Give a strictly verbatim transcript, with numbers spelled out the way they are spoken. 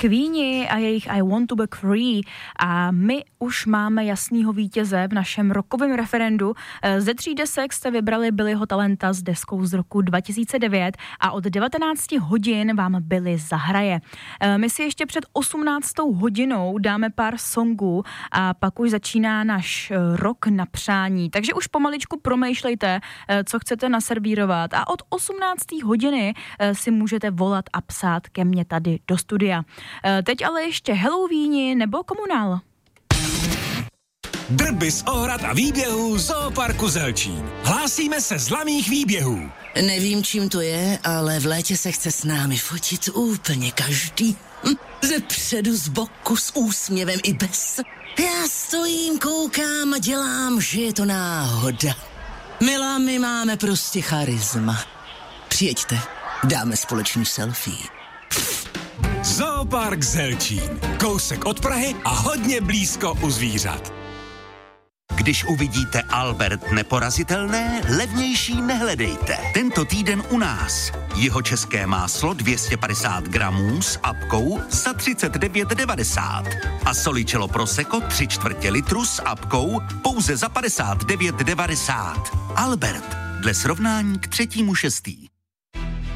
Queeni a jejich I Want to Be Free a my už máme jasného vítěze v našem rokovém referendu. Ze tří desek jste vybrali Billyho Talenta s deskou z roku dva tisíce devět a od devatenáct hodin vám Billy zahraje. My si ještě před osmnáctou hodinou dáme pár songů a pak už začíná náš rok na přání. Takže už pomaličku promýšlejte, co chcete naservírovat a od osmnácté hodiny si můžete volat a psát ke mně tady do studia. Teď ale ještě Halloweeni nebo Komunál. Drby z ohrad a výběhů Zooparku Zelčín. Hlásíme se z laných výběhů. Nevím, čím to je, ale v létě se chce s námi fotit úplně každý. Hm, ze předu, z boku, s úsměvem i bez. Já stojím, koukám a dělám, že je to náhoda. Milá, my máme prostě charisma. Přijeďte, dáme společný selfie. Zoopark Zelčín. Kousek od Prahy a hodně blízko u zvířat. Když uvidíte Albert neporazitelné, levnější nehledejte. Tento týden u nás. Jihočeské máslo dvě stě padesát gramů s apkou za třicet devět devadesát. A Solicello Prosecco tři čtvrtě litru s apkou pouze za padesát devět devadesát. Albert, dle srovnání k třetímu šestý.